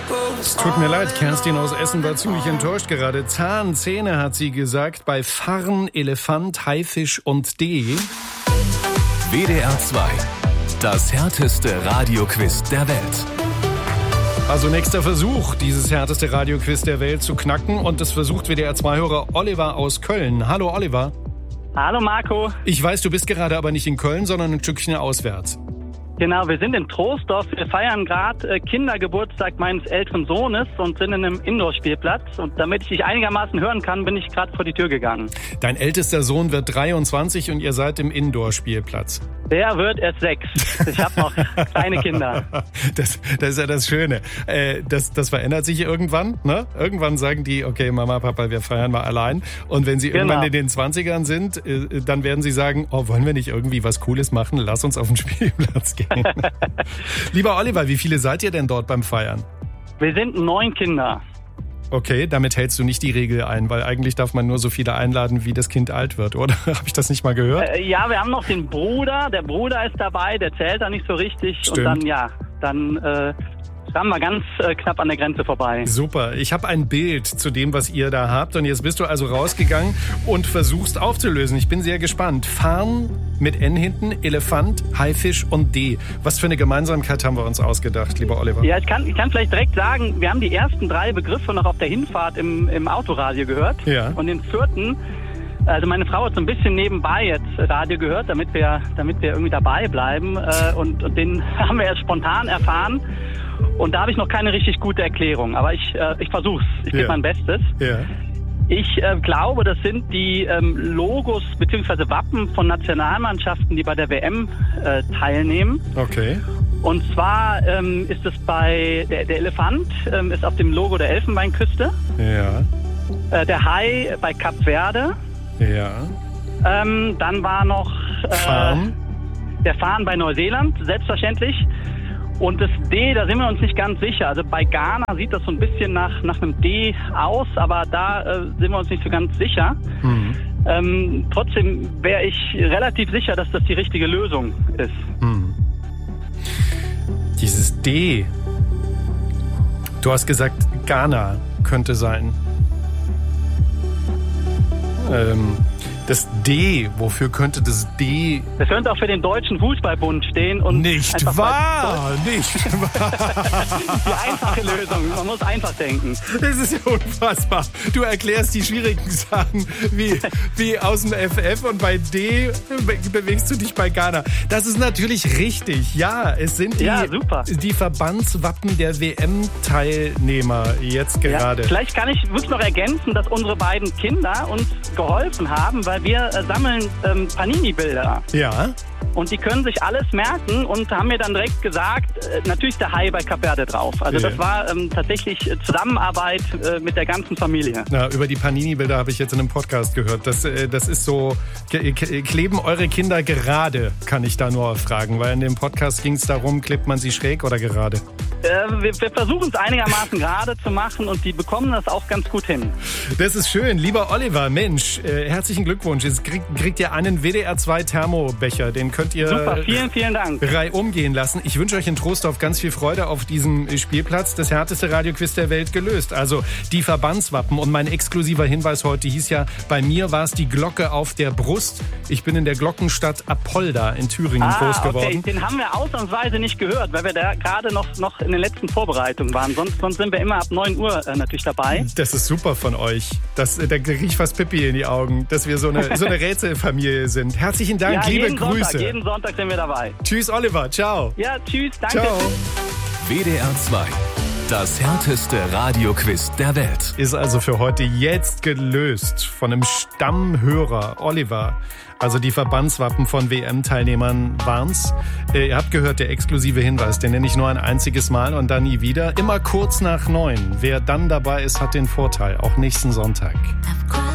Es tut mir leid, Kerstin aus Essen war ziemlich enttäuscht gerade. Zähne hat sie gesagt, bei Farn, Elefant, Haifisch und D. WDR 2, das härteste Radioquiz der Welt. Also nächster Versuch, dieses härteste Radioquiz der Welt zu knacken. Und das versucht WDR 2-Hörer Oliver aus Köln. Hallo Oliver. Hallo Marco. Ich weiß, du bist gerade aber nicht in Köln, sondern ein Stückchen auswärts. Genau, wir sind in Troisdorf. Wir feiern gerade Kindergeburtstag meines älteren Sohnes und sind in einem Indoor-Spielplatz. Und damit ich dich einigermaßen hören kann, bin ich gerade vor die Tür gegangen. Dein ältester Sohn wird 23 und ihr seid im Indoor-Spielplatz. Der wird erst 6. Ich habe noch kleine Kinder. Das ist ja das Schöne. Das verändert sich irgendwann. Ne? Irgendwann sagen die, okay, Mama, Papa, wir feiern mal allein. Und wenn sie irgendwann in den 20ern sind, dann werden sie sagen, oh, wollen wir nicht irgendwie was Cooles machen? Lass uns auf den Spielplatz gehen. Lieber Oliver, wie viele seid ihr denn dort beim Feiern? Wir sind 9 Kinder. Okay, damit hältst du nicht die Regel ein, weil eigentlich darf man nur so viele einladen, wie das Kind alt wird, oder? Habe ich das nicht mal gehört? Ja, wir haben noch den Bruder. Der Bruder ist dabei, der zählt da nicht so richtig. Stimmt. Und dann haben wir ganz knapp an der Grenze vorbei. Super. Ich habe ein Bild zu dem, was ihr da habt. Und jetzt bist du also rausgegangen und versuchst aufzulösen. Ich bin sehr gespannt. Farn mit N hinten, Elefant, Haifisch und D. Was für eine Gemeinsamkeit haben wir uns ausgedacht, lieber Oliver? Ja, ich kann vielleicht direkt sagen, wir haben die ersten 3 Begriffe noch auf der Hinfahrt im Autoradio gehört. Ja. Und den 4., also meine Frau hat so ein bisschen nebenbei jetzt Radio gehört, damit wir irgendwie dabei bleiben. Und den haben wir erst spontan erfahren. Und da habe ich noch keine richtig gute Erklärung. Aber ich versuch's. Ich gebe mein Bestes. Ja. Ich glaube, das sind die Logos bzw. Wappen von Nationalmannschaften, die bei der WM teilnehmen. Okay. Und zwar ist es bei der Elefant ist auf dem Logo der Elfenbeinküste. Ja. Der Hai bei Kap Verde. Ja. Dann war noch Farn. der Farn bei Neuseeland, selbstverständlich. Und das D, da sind wir uns nicht ganz sicher. Also bei Ghana sieht das so ein bisschen nach einem D aus, aber da sind wir uns nicht so ganz sicher. Mhm. Trotzdem wäre ich relativ sicher, dass das die richtige Lösung ist. Mhm. Dieses D. Du hast gesagt, Ghana könnte sein. Das D, wofür könnte das D... Das könnte auch für den Deutschen Fußballbund stehen. Und nicht wahr! Nicht wahr! Die einfache Lösung. Man muss einfach denken. Das ist ja unfassbar. Du erklärst die schwierigen Sachen wie aus dem FF und bei D bewegst du dich bei Ghana. Das ist natürlich richtig. Ja, es sind die Verbandswappen der WM-Teilnehmer jetzt gerade. Ja, vielleicht kann ich wirklich noch ergänzen, dass unsere beiden Kinder uns geholfen haben, weil wir sammeln Panini-Bilder. Ja. Und die können sich alles merken und haben mir dann direkt gesagt, natürlich der Hai bei Kap Verde drauf. Also das war tatsächlich Zusammenarbeit mit der ganzen Familie. Na, über die Panini-Bilder habe ich jetzt in einem Podcast gehört. Das ist so, kleben eure Kinder gerade, kann ich da nur fragen. Weil in dem Podcast ging es darum, klebt man sie schräg oder gerade? Wir versuchen es einigermaßen gerade zu machen und die bekommen das auch ganz gut hin. Das ist schön. Lieber Oliver, Mensch, herzlichen Glückwunsch. Jetzt kriegt ihr einen WDR 2 Thermobecher. Den könnt ihr super, vielen Dank. reihum gehen lassen. Ich wünsche euch in Troisdorf ganz viel Freude auf diesem Spielplatz. Das härteste Radioquiz der Welt gelöst. Also die Verbandswappen. Und mein exklusiver Hinweis heute hieß ja, bei mir war es die Glocke auf der Brust. Ich bin in der Glockenstadt Apolda in Thüringen groß geworden. Okay. Den haben wir ausnahmsweise nicht gehört, weil wir da gerade noch in den letzten Vorbereitungen waren. Sonst sind wir immer ab 9 Uhr natürlich dabei. Das ist super von euch. Da kriege ich fast Pipi in die Augen, dass wir so eine Rätselfamilie sind. Herzlichen Dank, liebe Grüße. Jeden Sonntag sind wir dabei. Tschüss, Oliver. Ciao. Ja, tschüss. Danke. Ciao. WDR 2. Das härteste Radioquiz der Welt. Ist also für heute jetzt gelöst von einem Stammhörer, Oliver. Also die Verbandswappen von WM-Teilnehmern waren's. Ihr habt gehört, der exklusive Hinweis, den nenne ich nur ein einziges Mal und dann nie wieder. Immer kurz nach 9. Wer dann dabei ist, hat den Vorteil, auch nächsten Sonntag.